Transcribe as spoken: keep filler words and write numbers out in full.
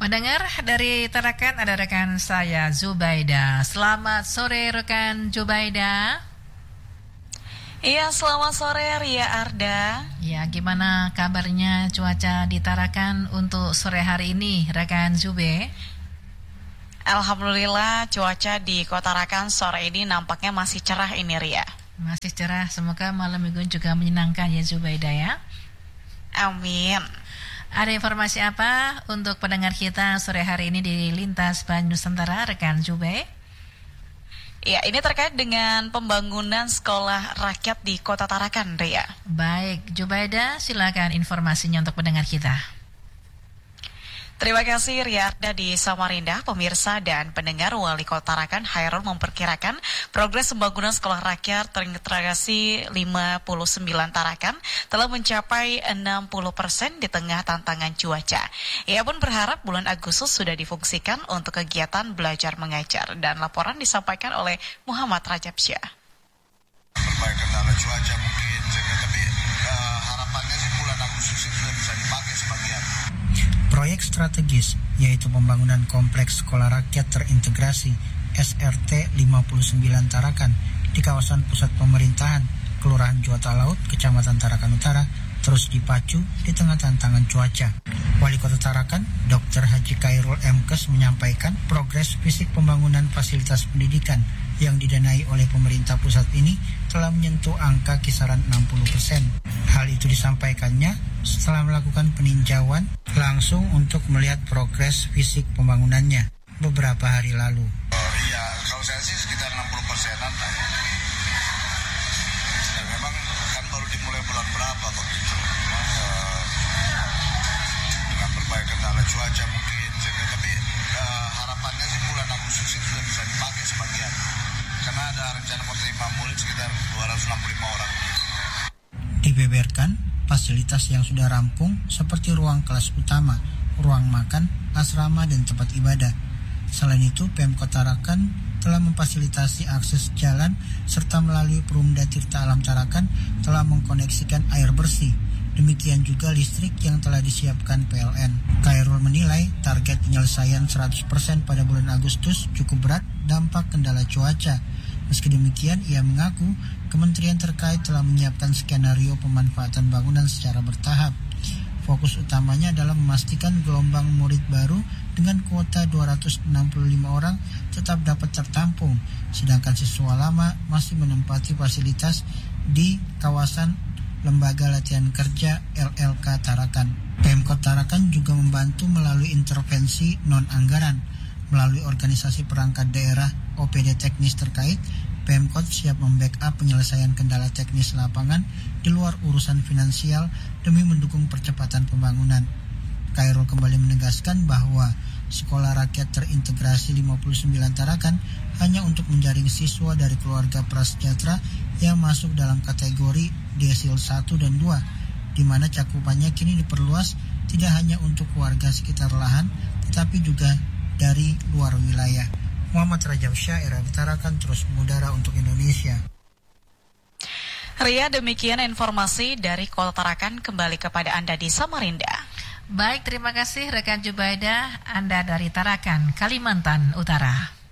Pendengar dari Tarakan ada rekan saya Zubaida. Selamat sore rekan Zubaida. Iya, selamat sore Ria Arda. Ya, gimana kabarnya cuaca di Tarakan untuk sore hari ini rekan Zube? Alhamdulillah cuaca di Kota Tarakan sore ini nampaknya masih cerah ini Ria. Masih cerah, semoga malam minggu juga menyenangkan ya Zubaida ya. Amin. Ada informasi apa untuk pendengar kita sore hari ini di Lintas Ban Nusantara, rekan Zube? Ya, ini terkait dengan pembangunan sekolah rakyat di Kota Tarakan, Ria. Baik, Zubaida, silakan informasinya untuk pendengar kita. Terima kasih Ria Arda di Samarinda. Pemirsa dan pendengar, Wali Kota Tarakan Hairul memperkirakan progres pembangunan sekolah rakyat terintegrasi lima puluh sembilan Tarakan telah mencapai enam puluh persen di tengah tantangan cuaca. Ia pun berharap bulan Agustus sudah difungsikan untuk kegiatan belajar mengajar, dan laporan disampaikan oleh Muhammad Rajab Syah. Berbagai kendala cuaca mungkin, tapi uh, harapannya sih bulan Agustus itu sudah bisa dipakai sebagian. Proyek strategis yaitu pembangunan kompleks sekolah rakyat terintegrasi S R T lima puluh sembilan Tarakan di kawasan pusat pemerintahan Kelurahan Juwata Laut, Kecamatan Tarakan Utara terus dipacu di tengah tantangan cuaca. Wali Kota Tarakan, Doktor Haji Khairul M Kes menyampaikan progres fisik pembangunan fasilitas pendidikan yang didanai oleh pemerintah pusat ini telah menyentuh angka kisaran enam puluh persen. Hal itu disampaikannya setelah melakukan peninjauan langsung untuk melihat progres fisik pembangunannya beberapa hari lalu. Oh, iya, kalau saya sih sekitar enam puluh persenan. Ya, memang kan baru dimulai bulan berapa begitu. Memang, uh, dengan berbagai kendala cuaca mungkin, tapi uh, harapannya sih bulan Agustus itu sudah bisa dipakai sebagian. Karena ada rencana menerima murid sekitar dua ratus enam puluh lima orang. Dibeberkan fasilitas yang sudah rampung seperti ruang kelas utama, ruang makan, asrama, dan tempat ibadah. Selain itu, Pemkot Tarakan telah memfasilitasi akses jalan serta melalui Perumda Tirta Alam Tarakan telah mengkoneksikan air bersih. Demikian juga listrik yang telah disiapkan P L N. Khairul menilai target penyelesaian seratus persen pada bulan Agustus cukup berat dampak kendala cuaca. Meski demikian, ia mengaku kementerian terkait telah menyiapkan skenario pemanfaatan bangunan secara bertahap. Fokus utamanya adalah memastikan gelombang murid baru dengan kuota dua ratus enam puluh lima orang tetap dapat tertampung, sedangkan siswa lama masih menempati fasilitas di kawasan Lembaga Latihan Kerja L L K Tarakan. Pemkot Tarakan juga membantu melalui intervensi non-anggaran. Melalui organisasi perangkat daerah O P D teknis terkait, Pemkot siap membackup penyelesaian kendala teknis lapangan di luar urusan finansial demi mendukung percepatan pembangunan. Khairul kembali menegaskan bahwa sekolah rakyat terintegrasi lima puluh sembilan Tarakan hanya untuk menjaring siswa dari keluarga prasejahtera yang masuk dalam kategori desil satu dan dua, di mana cakupannya kini diperluas tidak hanya untuk warga sekitar lahan, tetapi juga dari luar wilayah. Muhammad Rajab Syah, R R Tarakan, terus mengudara untuk Indonesia. Ria, demikian informasi dari Kota Tarakan, kembali kepada Anda di Samarinda. Baik, terima kasih rekan Zubaida, Anda dari Tarakan, Kalimantan Utara.